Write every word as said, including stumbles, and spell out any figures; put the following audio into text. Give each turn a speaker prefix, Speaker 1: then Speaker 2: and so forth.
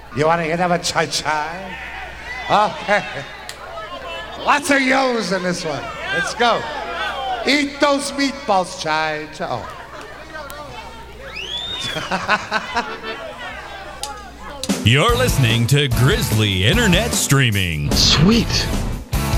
Speaker 1: You want to get have a chai chai? Okay. Lots of yos in this one. Let's go. Eat those meatballs, chai chai. Oh.
Speaker 2: You're listening to Grizzly Internet Streaming.
Speaker 3: Sweet.